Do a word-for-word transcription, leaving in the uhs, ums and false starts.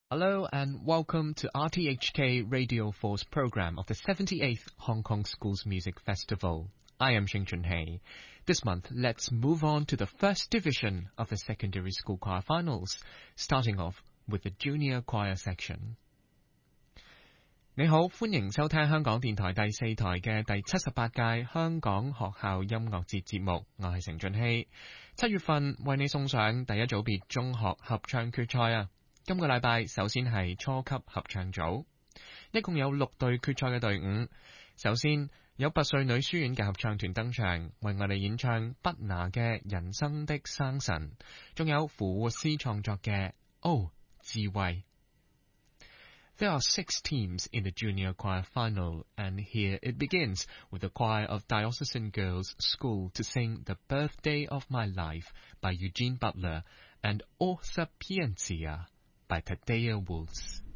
Hello and welcome to R T H K Radio four's program of the seventy-eighth Hong Kong Schools Music Festival. I am Xing Chunhei. This month, let's move on to the first division of the secondary school choir finals, starting off with the junior choir section. 你好，歡迎收聽香港電台第四台嘅第七十八屆香港學校音樂節節目，我係成俊熙。七月份為你送上第一組別中學合唱決賽啊！今個禮拜首先係初級合唱組，一共有六隊決賽嘅隊伍。首先有拔萃女書院嘅合唱團登場，為我哋演唱不拿嘅人生的生神，仲有符活斯創作嘅哦智慧。There are six teams in the junior choir final, and here it begins with the choir of Diocesan Girls School to sing The Birthday of My Life by Eugene Butler and O Sapientia by Tadeo Woods.